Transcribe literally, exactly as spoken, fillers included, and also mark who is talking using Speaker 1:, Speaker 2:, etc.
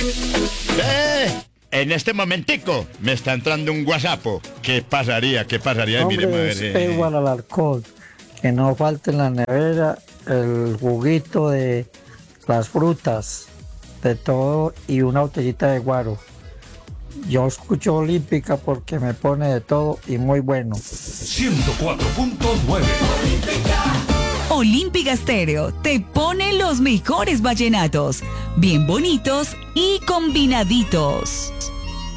Speaker 1: ¡Eh! En este momentico me está entrando un WhatsApp. ¿Qué pasaría? ¿Qué pasaría? Ay,
Speaker 2: Hombre,
Speaker 1: mire,
Speaker 2: es
Speaker 1: madre.
Speaker 2: igual al alcohol. Que no falte en la nevera el juguito de las frutas, de todo, y una botellita de guaro. Yo escucho Olímpica porque me pone de todo y muy bueno.
Speaker 3: ciento cuatro punto nueve.
Speaker 4: Olímpica Estéreo te pone los mejores vallenatos, bien bonitos y combinaditos.